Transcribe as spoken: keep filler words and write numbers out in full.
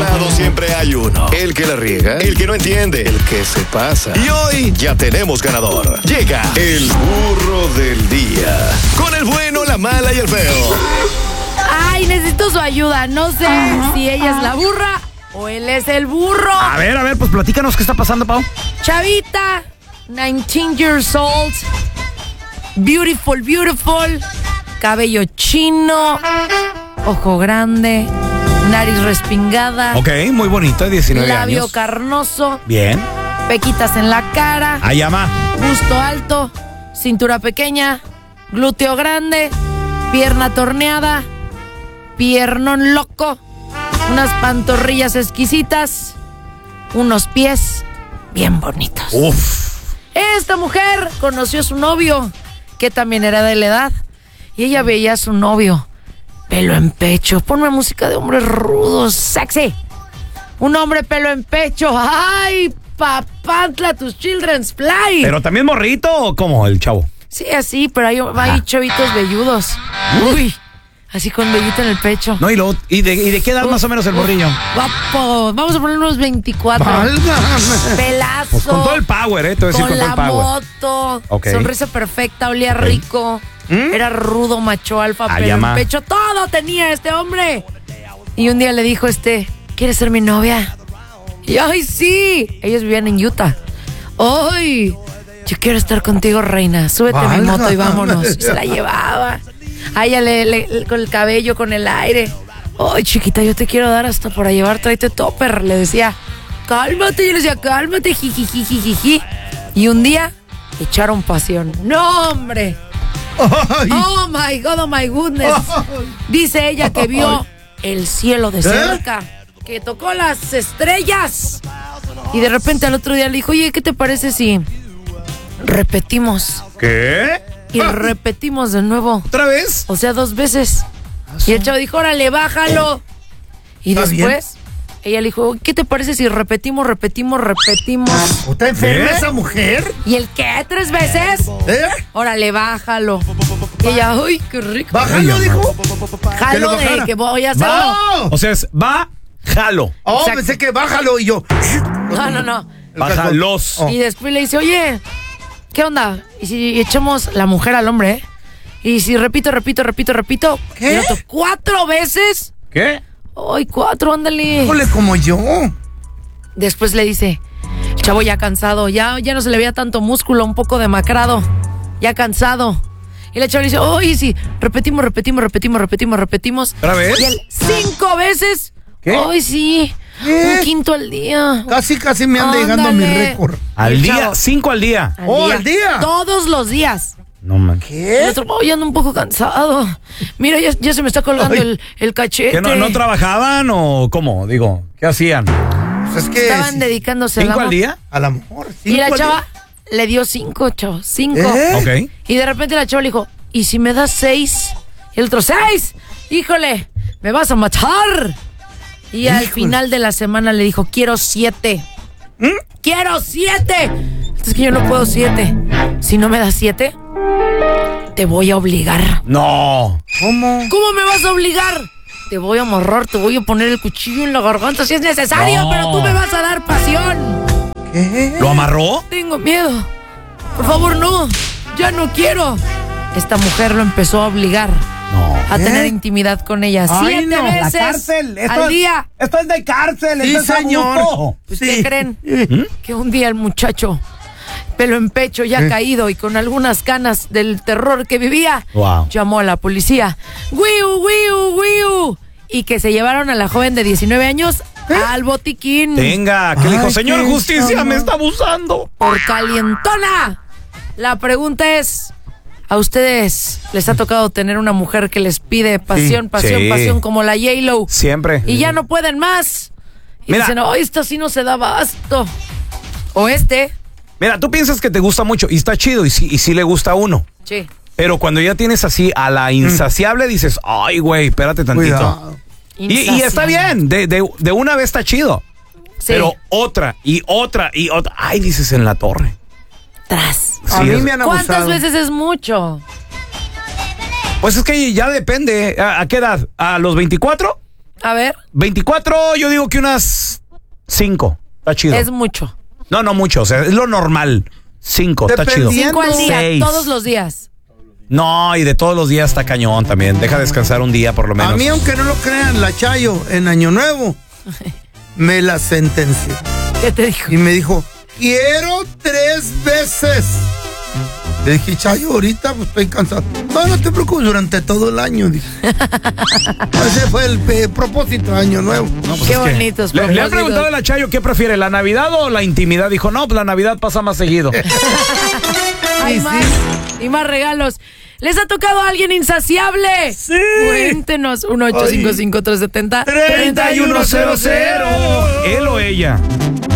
lado siempre hay uno. El que la riega, el que no entiende, el que se pasa. Y hoy ya tenemos ganador. Llega el burro del día. Con el bueno, la mala y el feo. Ay, necesito su ayuda. No sé uh-huh. si ella es la burra o él es el burro. A ver, a ver, pues platícanos qué está pasando, Pau. Chavita, nineteen years old. Beautiful, beautiful. Cabello chino. Ojo grande. Nariz respingada. Ok, muy bonita, diecinueve años. Labio carnoso. Bien. Pequitas en la cara. Ahí ama. Busto alto. Cintura pequeña. Glúteo grande. Pierna torneada. Piernón loco. Unas pantorrillas exquisitas. Unos pies bien bonitos. Uf. Esta mujer conoció a su novio, que también era de la edad. Y ella veía a su novio. Pelo en pecho. Ponme música de hombres rudos, sexy. Un hombre pelo en pecho. ¡Ay, papantla, tus children's fly! ¿Pero también morrito o cómo, el chavo? Sí, así, pero hay, hay chavitos velludos. Uy, así con vellito en el pecho. No, y, lo, y, de, ¿y de qué edad Uf, más o menos el morrillo? Guapo, vamos a poner unos veinticuatro. ¡Válgame! Pelazo. Pues con todo el power, ¿eh? Te voy a decir con, con todo el power. Moto, okay. Sonrisa perfecta, olía okay. rico. ¿Mm? Era rudo, macho alfa, Ay, pelo ama. en pecho. Todo tenía este hombre. Y un día le dijo este, ¿quieres ser mi novia? Y ay, sí. Ellos vivían en Utah. Ay, yo quiero estar contigo, reina. Súbete a mi moto y vámonos. Y se la llevaba. A ella le, le, con el cabello, con el aire. Ay, chiquita, yo te quiero dar hasta para llevar, tráete topper. Le decía, cálmate. Yo le decía, cálmate, jijijijiji. Y un día echaron pasión. No, hombre. Ay. Oh my God, oh my goodness. Dice ella que vio el cielo de cerca, ¿Eh? que tocó las estrellas. Y de repente al otro día le dijo, oye, ¿qué te parece si repetimos? ¿Qué? Y repetimos de nuevo. ¿Otra vez? O sea, dos veces. Y el chavo dijo, órale, bájalo. Y después bien? ella le dijo, ¿qué te parece si repetimos, repetimos, repetimos? ¿Está enferma ¿Eh? esa mujer? ¿Y el qué? ¿Tres veces? ¿Eh? Órale, bájalo. Y ella, uy, qué rico. ¿Bájalo, dijo? Jalo de que voy a hacerlo. ¡No! O sea, es va, jalo. Oh, Exacto. pensé que bájalo y yo. No, no, no. Bájalos. Oh. Y después le dice, oye, ¿qué onda? Y si echamos la mujer al hombre, ¿eh? Y si repito, repito, repito, repito. ¿Qué? Otro, ¿Cuatro veces? ¿Qué? Ay, cuatro, ándale. Híjole, como yo. Después le dice, el chavo ya cansado, ya, ya no se le veía tanto músculo, un poco demacrado, ya cansado. Y la chava le dice, oye, sí, repetimos, repetimos, repetimos, repetimos, repetimos. ¿Otra vez? Y él, cinco veces. ¿Qué? Ay, sí, ¿Qué? un quinto al día. Casi, casi me anda llegando a mi récord. Al El día, chavo, cinco al día. al Oh, día. al día. Todos los días. No, man. Y el ¿Qué? otro, oh, ya ando un poco cansado. Mira, ya, ya se me está colgando el, el cachete. ¿Que no, no trabajaban o cómo? Digo, ¿qué hacían? Pues es que Estaban sí, dedicándose al ¿Cinco amor. al día? al amor. Y la cinco al chava día. le dio cinco, chavo, cinco. ¿Eh? Ok. Y de repente la chava le dijo, ¿y si me das seis? Y el otro, ¡seis! Híjole, me vas a matar. Y al Híjole. final de la semana le dijo, quiero siete. ¿Mm? ¡Quiero siete! Es que yo no puedo siete. Si no me das siete, te voy a obligar. No. ¿Cómo? ¿Cómo me vas a obligar? Te voy a amarrar, te voy a poner el cuchillo en la garganta si es necesario, No. pero tú me vas a dar pasión. ¿Qué? ¿Lo amarró? Tengo miedo. Por favor, no. Ya no quiero. Esta mujer lo empezó a obligar No. a ¿Eh? tener intimidad con ella. Ay, Siete no, la veces cárcel. Esto al es- día. Esto es de cárcel. Sí, esto es señor. abuso. Pues, Sí. ¿qué creen? Que un día el muchacho, pelo en pecho, ya ¿Eh? caído y con algunas canas del terror que vivía, Wow. llamó a la policía. ¡Wiu, wiu, wiu! Y que se llevaron a la joven de diecinueve años al botiquín Venga, que le dijo, Ay, señor qué justicia, chamo. me está abusando. por calientona. La pregunta es, ¿a ustedes les ha tocado tener una mujer que les pide pasión, Sí. pasión, Sí. pasión como la J-Lo? Siempre. Y ya no pueden más. Y Mira. dicen, oh, esto sí no se da abasto. O este. Mira, tú piensas que te gusta mucho y está chido y sí, y sí le gusta a uno. Sí. Pero cuando ya tienes así a la insaciable, dices, ay, güey, espérate tantito. Cuidado. Y, y está bien, de, de, de una vez está chido. Sí. Pero otra y otra y otra. Ay, dices en la torre. Tras. A Sí, mí es- me han ¿Cuántas abusado. veces es mucho? Pues es que ya depende. ¿A, a qué edad? ¿A los veinticuatro? A ver. veinticuatro, yo digo que unas cinco. Está chido. Es mucho. No, no mucho, o sea, es lo normal. cinco, está chido. Cinco al día, Seis. todos los días. No, y de todos los días está cañón también. Deja descansar un día por lo menos. A mí, aunque no lo crean, la Chayo en Año Nuevo me la sentenció. ¿Qué te dijo? Y me dijo, quiero tres veces. Le dije, Chayo, ahorita pues, estoy cansado. No, no te preocupes, durante todo el año. Dije. Ese fue el eh, propósito de Año Nuevo. No, pues Qué es que bonitos le, le han propósitos. preguntado a la Chayo qué prefiere, la Navidad o la intimidad. Dijo, no, pues la Navidad pasa más seguido. Hay Sí, más y más regalos. ¿Les ha tocado a alguien insaciable? Sí. Cuéntenos. uno ocho cinco cinco, tres siete cero, treinta y uno cero cero. Él o ella.